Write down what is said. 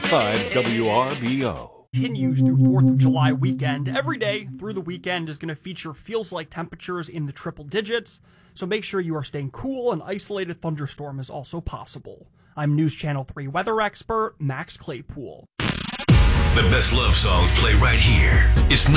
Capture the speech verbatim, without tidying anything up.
five W R B O. Continues through fourth of July weekend. Every day through the weekend is going to feature feels like temperatures in the triple digits, so make sure you are staying cool. An isolated thunderstorm is also possible. I'm News Channel three weather expert Max Claypool. The best love songs play right here. It's